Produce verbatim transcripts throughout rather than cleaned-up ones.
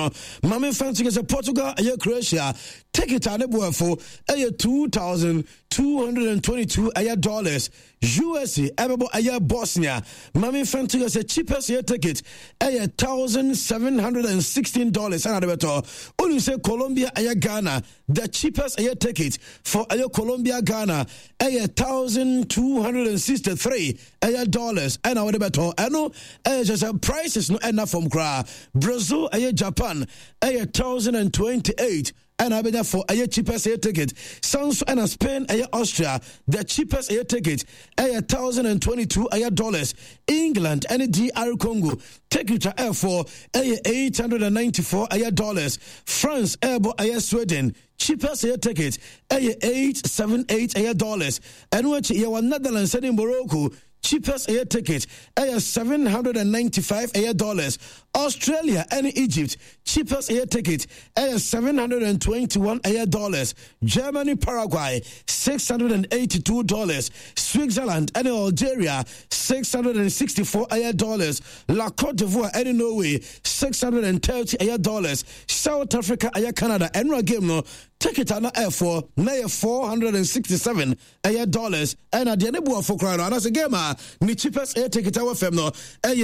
no Mami fancy as a Portugal a Croatia ticket on the board for a two thousand two hundred twenty-two a dollars. U S A Ebebo a Bosnia Mami fancy as a cheapest year ticket a thousand seven hundred sixteen dollars. And better only say Colombia a Ghana the cheapest year ticket for a Colombia Ghana a thousand two hundred sixty-three a dollars. And I would better I know just a prices no enough from Kra Brazil a Japan a thousand and twenty-eight. And I bet for a cheapest air ticket. Sounds and Spain, a Austria, the cheapest air ticket, a thousand and twenty-two a dollars. England and D R Congo, ticket air for a eight hundred and ninety-four a dollars. France, airbo a Sweden, cheapest air ticket, a eight seventy-eight a dollars. And which you Netherlands and in Morocco. Cheapest air ticket, a seven hundred ninety-five a dollars. Australia and Egypt, cheapest air ticket, a seven hundred twenty-one a dollars. Germany, Paraguay, six hundred eighty-two dollars. Switzerland and Algeria, six hundred sixty-four a dollars. La Cote d'Ivoire and Norway, six hundred thirty a dollars. South Africa and Canada and game no. Ticket on the air for now four hundred sixty-seven a dollars. And at the end of for crown, and as a gamer, the cheapest air ticket our fam no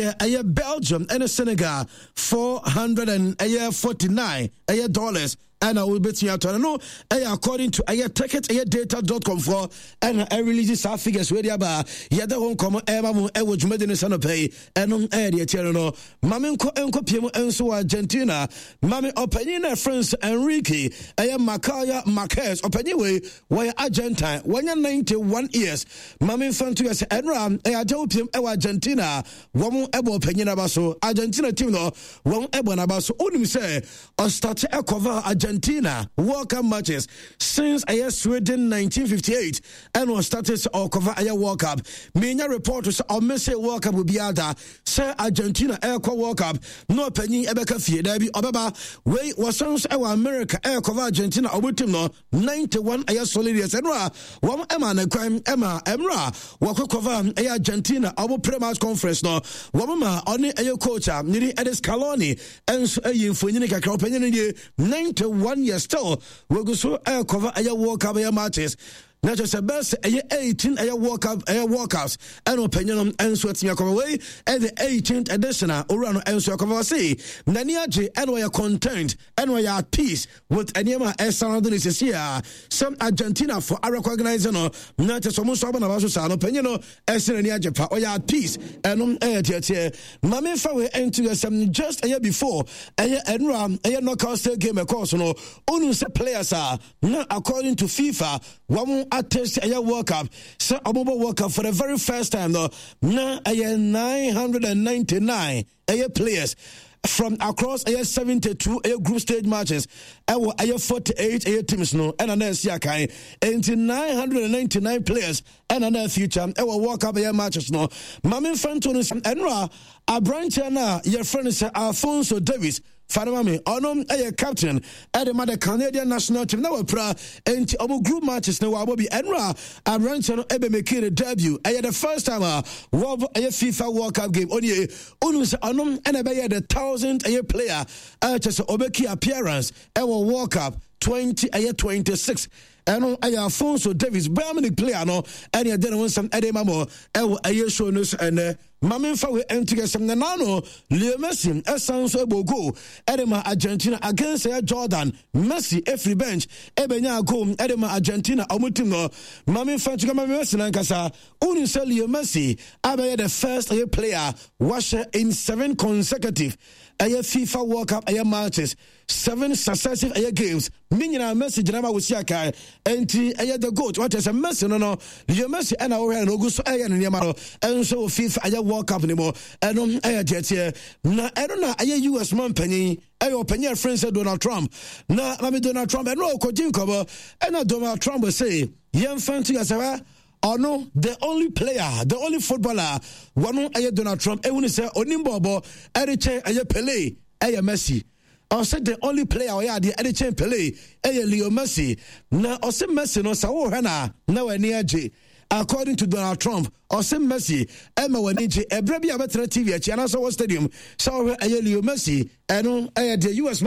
a Belgium and Senegal four hundred forty-nine a dollars. And I will bet you out to know according to a ticket a data dot com for and I release our figures where they are yet the home come Emma Edward Medina pay and on air the channel Maminko Enko Pimo Enso Argentina Mami Openina France Enrique I am Macaya Marquez Openiwe why Argentine one hundred ninety-one years Mami Fantuas Enram a Adopium Ewa Argentina one Ebo Penina Basso Argentina team no one Ebo Nabaso only say or start a cover Argentina Argentina World Cup matches since a year Sweden nineteen fifty-eight and was started or cover a World Cup. Many reporters on Messi World Cup will be ada say Argentina Air World Cup no penny Ebeka Fie Debbie Obaba way was songs our America Air cover Argentina Obutim no ninety-one a year solid years and one Emma and crime Emma Emra Wako cover a Argentina Obu pre-match conference no Wamama only a coach Nini Edis Caloni and so a Funika Cropenny ninety-one one year still we go so air cover a World Cup matches. Not just a best a eighteen a World Cup a World Cups and opinion and sweating your away and the eighteenth edition Urano and so cover say Naniaji and we are content and we are at peace with Anima as this year. Some Argentina for our recognizing no not just almost about our opinion as Naniaji pa we are at peace and um air here Mami Fawe into some just a year before a year and ram a knockout stage game of course no only players are not according to FIFA one attest a World Cup. So a mobile World Cup for the very first time though. Now a nine hundred ninety-nine a players from across a seventy-two a group stage matches. I will a forty-eight a teams no and another Siakai and nine hundred ninety-nine players and another future. I will walk up a matches no. Mami Fantonis and Enra a branch na your friend is Alfonso Davis. Fanamami, Onom, a captain at the Mother Canadian national team. Now, pra and our group matches now. Will be Enra. I'm running to Ebe making a debut. I had the first time a FIFA World Cup game. Only Onus Onom and I the thousand a year player. I just Obeki appearance. Our World Cup twenty a year twenty-six. And I Alfonso Davis, Bermanic player, no, and you didn't want some Edemamo, a year showness and Mamin Fawe and together some Nanano, Leo Messi, a sounds able go, Edema Argentina against Air Jordan, Messi, every bench, Ebenya go, Edema Argentina, Omutino, Mamin Fanchika Messi, and Casa, only sell Leo Messi, Abe the first year player, washer in seven consecutive. A year FIFA World Cup a year matches, seven successive a year games. Meaning our message never was Yaka, and a year the goat. What is a message? No, no, your message and our and August a year and Yamaro, and so FIFA a year World Cup anymore. And on a year jet here. Now, I don't know, a year U S man penny, a year penny friends said Donald Trump. Now, Mammy Donald Trump and no Codin cover, and Donald Trump will say, young fancy as a or no, the only player, the only footballer, one aye Donald Trump, e wuni say Onimbobo, Eriche aye Pele, aye Messi. I said the only player I had the Eriche Pele, aye Leo Messi. Now I said Messi no sawo hana na we ni aje. According to Donald Trump, I said Messi, Emma we ni je. Ebrebi abetre T V achi anaso stadium. So aye Leo Messi, eno aye the U S